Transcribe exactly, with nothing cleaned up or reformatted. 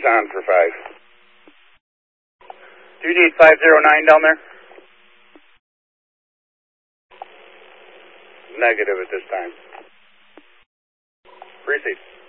on for five. Do you need five zero nine down there? Negative at this time. Proceed.